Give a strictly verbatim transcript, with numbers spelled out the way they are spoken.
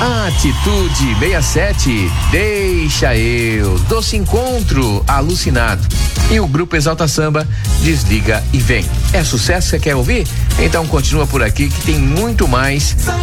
Atitude sessenta e sete, deixa eu, Doce Encontro, Alucinado. E o Grupo Exalta Samba, Desliga e Vem. É sucesso que você quer ouvir? Então continua por aqui que tem muito mais